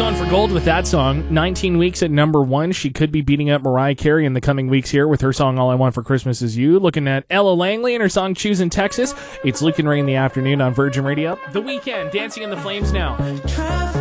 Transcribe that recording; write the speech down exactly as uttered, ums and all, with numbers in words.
going for gold with that song. nineteen weeks at number one. She could be beating up Mariah Carey in the coming weeks here with her song All I Want for Christmas Is You. Looking at Ella Langley and her song Choosing Texas. It's Luke and Ray in the afternoon on Virgin Radio. The Weeknd, Dancing in the Flames now.